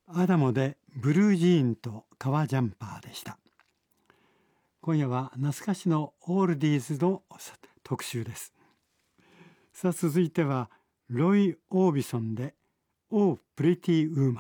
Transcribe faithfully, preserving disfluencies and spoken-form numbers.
アダモでブルージーンと革ジャンパーでした。今夜は懐かしのオールディーズの特集です。さあ続いてはロイ・オービソンで「オー・プリティ・ウーマン」。